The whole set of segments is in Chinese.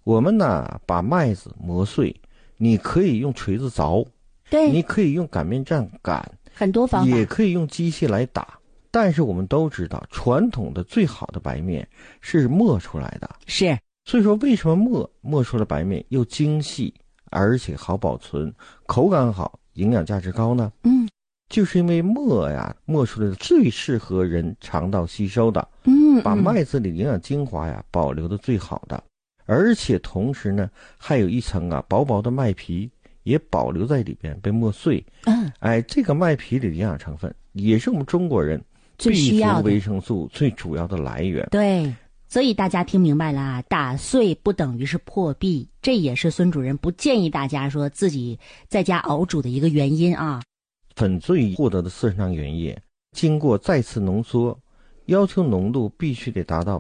我们呢把麦子磨碎，你可以用锤子凿， 对， 你可以用擀面杖擀， 很多方法， 也可以用机器来打。但是我们都知道，传统的最好的白面是磨出来的， 是。 所以说为什么磨出来白面又精细，而且好保存，口感好，营养价值高呢？就是因为磨出来的最适合人肠道吸收的，把麦子里营养精华保留的最好的，而且同时呢还有一层薄薄的麦皮也保留在里边，被磨碎。这个麦皮里的营养成分也是我们中国人最需要的维生素最主要的来源。 对，所以大家听明白了啊，打碎不等于是破壁，这也是孙主任不建议大家说自己在家熬煮的一个原因啊。 粉碎获得的四神汤原液经过再次浓缩，要求浓度必须得达到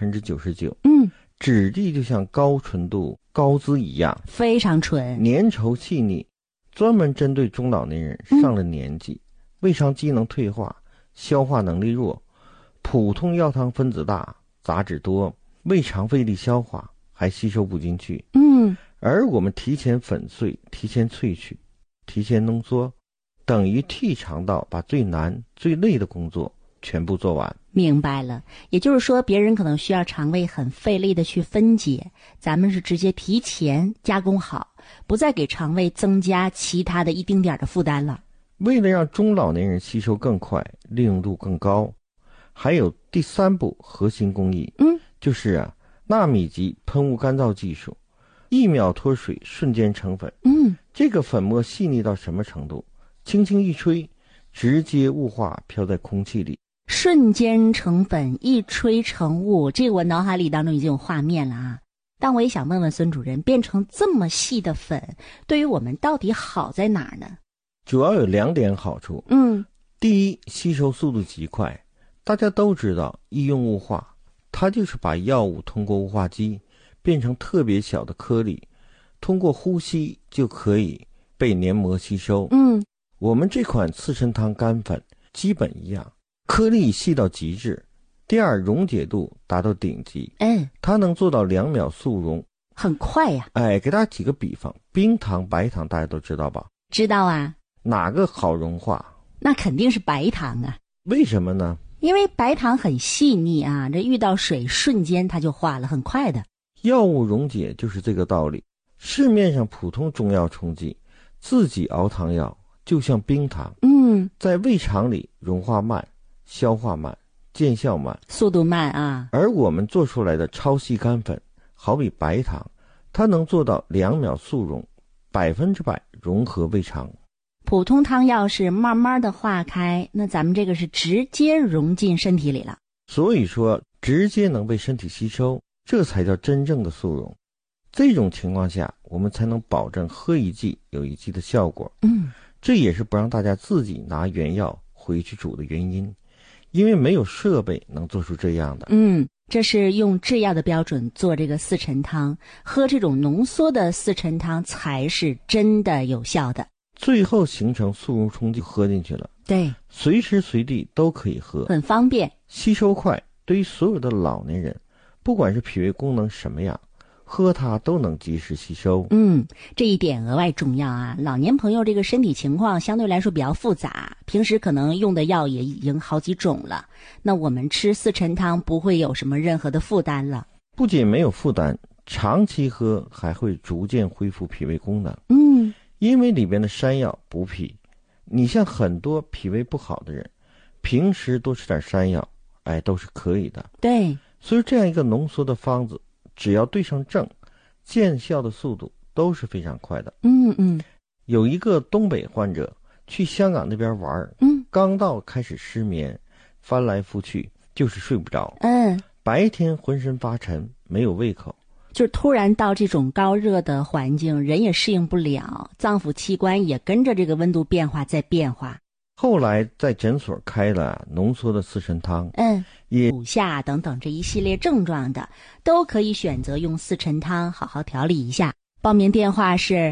99%。质地就像高纯度高滋一样， 非常纯， 粘稠细腻，专门针对中老年人上了年纪，胃肠机能退化，消化能力弱，普通药汤分子大，杂质多，胃肠费力消化，还吸收不进去。而我们提前粉碎，提前萃取，提前浓缩，等于替肠道把最难最累的工作全部做完。 明白了，也就是说别人可能需要肠胃很费力的去分解，咱们是直接提前加工好，不再给肠胃增加其他的一丁点的负担了。 为了让中老年人吸收更快，利用度更高，还有第3步核心工艺，就是纳米级喷雾干燥技术，1秒脱水，瞬间成粉。这个粉末细腻到什么程度？轻轻一吹，直接雾化飘在空气里， 瞬间成粉，一吹成雾，这个我脑海里当中已经有画面了啊。但我也想问问孙主任，变成这么细的粉，对于我们到底好在哪儿呢？ 主要有2点好处。第一，吸收速度极快。大家都知道医用雾化，它就是把药物通过雾化机变成特别小的颗粒，通过呼吸就可以被黏膜吸收。我们这款四神汤干粉基本一样，颗粒细到极致。第二，溶解度达到顶级，它能做到2秒速溶， 很快呀。 给大家举个比方，冰糖白糖大家都知道吧？ 知道啊。 哪个好融化？ 那肯定是白糖啊。 为什么呢？ 因为白糖很细腻啊，这遇到水瞬间它就化了，很快的。 药物溶解就是这个道理。市面上普通中药冲剂，自己熬汤药就像冰糖，在胃肠里融化慢，消化慢，见效慢， 速度慢啊。 而我们做出来的超细干粉，好比白糖，它能做到2秒速溶，100%融合胃肠。 普通汤药是慢慢的化开，那咱们这个是直接融进身体里了。 所以说直接能被身体吸收，这才叫真正的速溶。这种情况下，我们才能保证喝一剂有一剂的效果。这也是不让大家自己拿原药回去煮的原因，因为没有设备能做出这样的。 这是用制药的标准做这个四陈汤，喝这种浓缩的四陈汤才是真的有效的。 最后形成速溶冲剂喝进去了， 对， 随时随地都可以喝， 很方便， 吸收快。对于所有的老年人，不管是脾胃功能什么样，喝它都能及时吸收。 这一点额外重要啊。老年朋友这个身体情况相对来说比较复杂，平时可能用的药也已经好几种了，那我们吃四陈汤不会有什么任何的负担了。 不仅没有负担，长期喝还会逐渐恢复脾胃功能。因为里边的山药补脾，你像很多脾胃不好的人，平时多吃点山药，都是可以的。 对， 所以这样一个浓缩的方子，只要对上症，见效的速度都是非常快的。有一个东北患者去香港那边玩，刚到开始失眠，翻来覆去就是睡不着。白天浑身发沉，没有胃口。 就是突然到这种高热的环境，人也适应不了，脏腑器官也跟着这个温度变化在变化。 后来在诊所开了浓缩的四神汤， 骨下等等这一系列症状的，都可以选择用四陈汤好好调理一下。报名电话是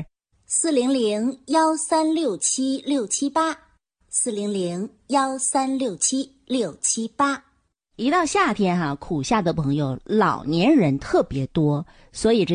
400-1367-678，400-1367-678。 一到夏天苦夏的朋友，老年人特别多，所以